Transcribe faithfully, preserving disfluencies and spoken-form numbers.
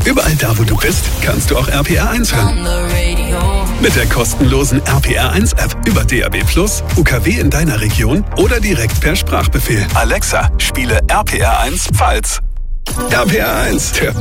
Überall da, wo du bist, kannst du auch R P R eins hören. Mit der kostenlosen R P R eins App über D A B plus, U K W in deiner Region oder direkt per Sprachbefehl. Alexa, spiele R P R eins Pfalz. R P R eins, der